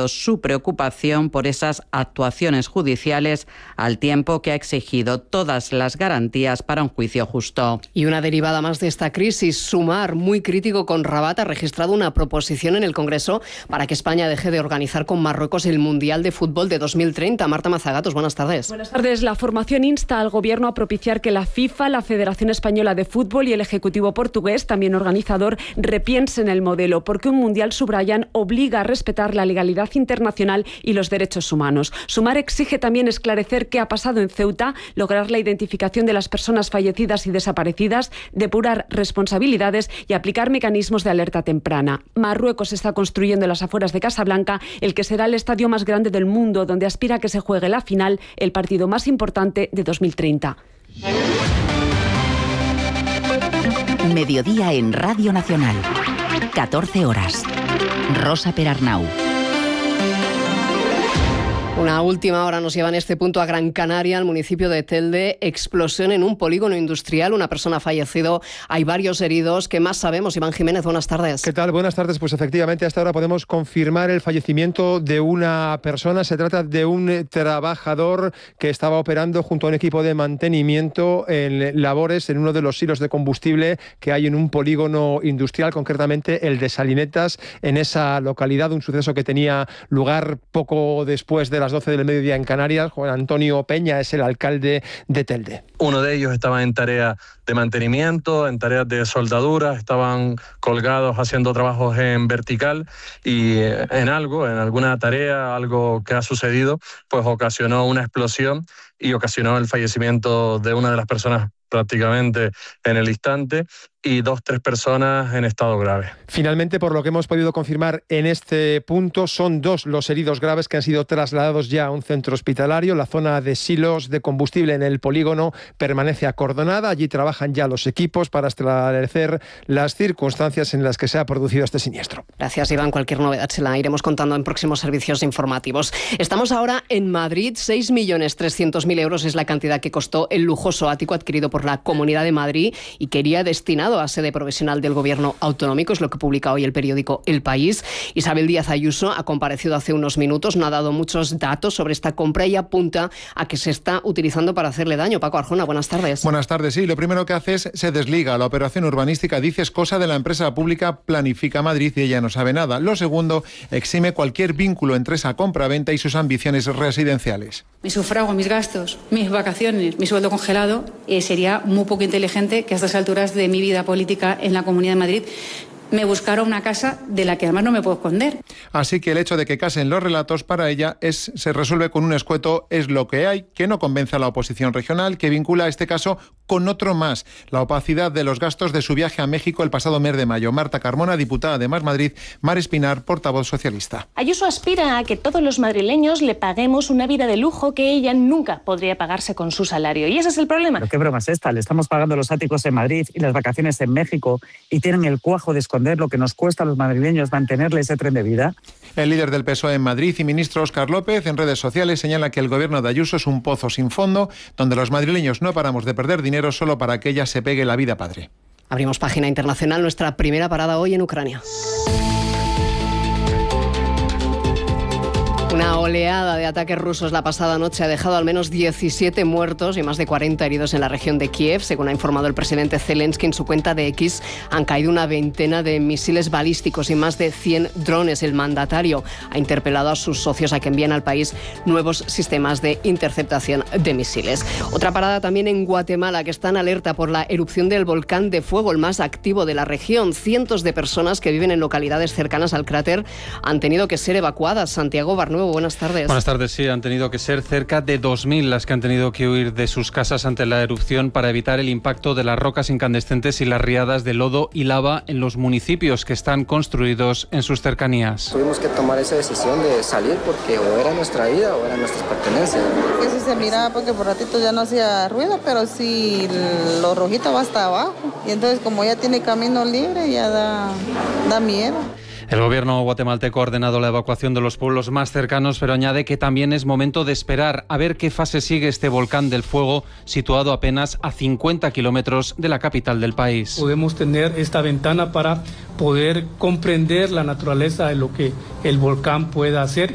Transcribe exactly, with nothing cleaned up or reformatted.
reiterado su preocupación por esas actuaciones judiciales, al tiempo que ha exigido todas las garantías para un juicio justo. Y una derivada más de esta crisis, Sumar, muy crítico con Rabat, ha registrado una proposición en el Congreso para que España deje de organizar con Marruecos el Mundial de Fútbol de dos mil treinta. Marta Mazagatos, buenas tardes. Buenas tardes. La formación insta al Gobierno a propiciar que la FIFA, la Federación Española de Fútbol y el Ejecutivo portugués, también organizador, repiensen el modelo, porque un Mundial, subrayan, obliga a respetar la legalidad internacional y los derechos humanos. Sumar exige también esclarecer qué ha pasado en Ceuta, lograr la identificación de las personas fallecidas y desaparecidas, depurar responsabilidades y aplicar mecanismos de alerta temprana. Marruecos está construyendo en las afueras de Casablanca el que será el estadio más grande del mundo, donde aspira a que se juegue la final, el partido más importante de dos mil treinta. Mediodía en Radio Nacional. catorce horas. Rosa Perarnau. Una última hora nos lleva en este punto a Gran Canaria, al municipio de Telde. Explosión en un polígono industrial, una persona ha fallecido, hay varios heridos. ¿Qué más sabemos? Iván Jiménez, buenas tardes. ¿Qué tal? Buenas tardes. Pues efectivamente, hasta ahora podemos confirmar el fallecimiento de una persona. Se trata de un trabajador que estaba operando junto a un equipo de mantenimiento en labores en uno de los silos de combustible que hay en un polígono industrial, concretamente el de Salinetas, en esa localidad. Un suceso que tenía lugar poco después de la las doce del mediodía en Canarias. Juan Antonio Peña es el alcalde de Telde. Uno de ellos estaba en tarea de mantenimiento, en tareas de soldadura, estaban colgados haciendo trabajos en vertical y en algo, en alguna tarea, algo que ha sucedido, pues ocasionó una explosión y ocasionó el fallecimiento de una de las personas prácticamente en el instante y dos, tres personas en estado grave. Finalmente, por lo que hemos podido confirmar en este punto, son dos los heridos graves que han sido trasladados ya a un centro hospitalario. La zona de silos de combustible en el polígono permanece acordonada. Allí trabajan ya los equipos para esclarecer las circunstancias en las que se ha producido este siniestro. Gracias, Iván. Cualquier novedad se la iremos contando en próximos servicios informativos. Estamos ahora en Madrid. seis millones trescientos mil euros es la cantidad que costó el lujoso ático adquirido por la Comunidad de Madrid y que iría destinado a sede provisional del Gobierno autonómico. Es lo que publica hoy el periódico El País. Isabel Díaz Ayuso ha comparecido hace unos minutos, no ha dado muchos datos sobre esta compra y apunta a que se está utilizando para hacerle daño. Paco Arjona, buenas tardes. Buenas tardes, sí. Lo primero que hace es se desliga. La operación urbanística, dice, es cosa de la empresa pública Planifica Madrid y ella no sabe nada. Lo segundo, exime cualquier vínculo entre esa compra-venta y sus ambiciones residenciales. Mi sufrago, mis gastos, mis vacaciones, mi sueldo congelado, eh, sería muy poco inteligente que a estas alturas de mi vida política en la Comunidad de Madrid me buscara una casa de la que además no me puedo esconder. Así que el hecho de que casen los relatos para ella es se resuelve con un escueto es lo que hay, que no convence a la oposición regional, que vincula este caso con otro más, la opacidad de los gastos de su viaje a México el pasado mes de mayo. Marta Carmona, diputada de Más Madrid, Mar Espinar, portavoz socialista. Ayuso aspira a que todos los madrileños le paguemos una vida de lujo que ella nunca podría pagarse con su salario. Y ese es el problema. ¿Pero qué broma es esta? Le estamos pagando los áticos en Madrid y las vacaciones en México y tienen el cuajo de esconder lo que nos cuesta a los madrileños mantenerle ese tren de vida. El líder del P S O E en Madrid y ministro Óscar López en redes sociales señala que el gobierno de Ayuso es un pozo sin fondo donde los madrileños no paramos de perder dinero solo para que ella se pegue la vida padre. Abrimos página internacional, nuestra primera parada hoy en Ucrania. Una oleada de ataques rusos la pasada noche ha dejado al menos diecisiete muertos y más de cuarenta heridos en la región de Kiev. Según ha informado el presidente Zelensky en su cuenta de X, han caído una veintena de misiles balísticos y más de cien drones. El mandatario ha interpelado a sus socios a que envíen al país nuevos sistemas de interceptación de misiles. Otra parada también en Guatemala, que está en alerta por la erupción del volcán de fuego, el más activo de la región. Cientos de personas que viven en localidades cercanas al cráter han tenido que ser evacuadas. Santiago Barnuevo, buenas tardes. Buenas tardes, sí, han tenido que ser cerca de dos mil las que han tenido que huir de sus casas ante la erupción para evitar el impacto de las rocas incandescentes y las riadas de lodo y lava en los municipios que están construidos en sus cercanías. Tuvimos que tomar esa decisión de salir porque o era nuestra vida o eran nuestras pertenencias. Que sí se miraba porque por ratito ya no hacía ruido, pero sí lo rojito va hasta abajo. Y entonces como ya tiene camino libre ya da, da miedo. El gobierno guatemalteco ha ordenado la evacuación de los pueblos más cercanos, pero añade que también es momento de esperar a ver qué fase sigue este volcán del fuego, situado apenas a cincuenta kilómetros de la capital del país. Podemos tener esta ventana para poder comprender la naturaleza de lo que el volcán pueda hacer.